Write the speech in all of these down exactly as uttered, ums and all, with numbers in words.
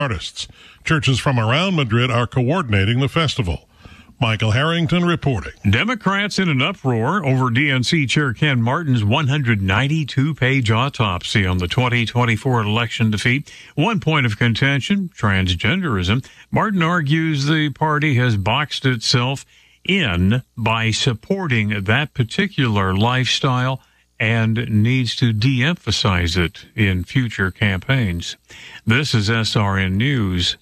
artists. Churches from around Madrid are coordinating the festival. Michael Harrington reporting. Democrats in an uproar over D N C Chair Ken Martin's one hundred ninety-two page autopsy on the twenty twenty-four election defeat. One point of contention, transgenderism. Martin argues the party has boxed itself in by supporting that particular lifestyle and needs to de-emphasize it in future campaigns. This is S R N News.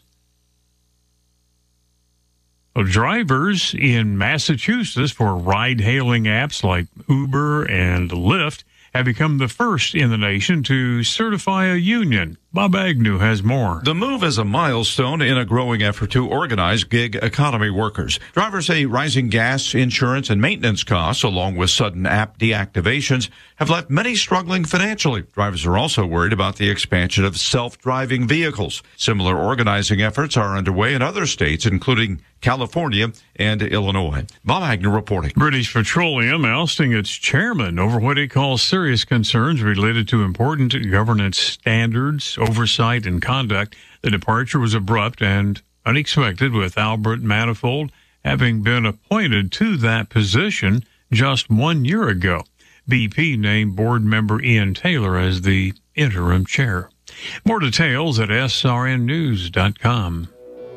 Drivers in Massachusetts for ride-hailing apps like Uber and Lyft have become the first in the nation to certify a union. Bob Agnew has more. The move is a milestone in a growing effort to organize gig economy workers. Drivers say rising gas, insurance, and maintenance costs, along with sudden app deactivations, have left many struggling financially. Drivers are also worried about the expansion of self-driving vehicles. Similar organizing efforts are underway in other states, including California and Illinois. Bob Agnew reporting. British Petroleum ousting its chairman over what it calls serious concerns related to important governance standards, oversight, and conduct. The departure was abrupt and unexpected, with Albert Manifold having been appointed to that position just one year ago. B P named board member Ian Taylor as the interim chair. More details at S R N news dot com.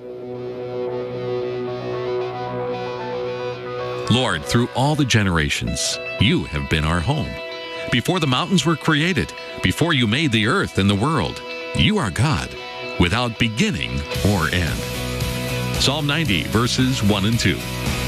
Lord, through all the generations, you have been our home. Before the mountains were created, before you made the earth and the world, you are God, without beginning or end. Psalm ninety, verses one and two.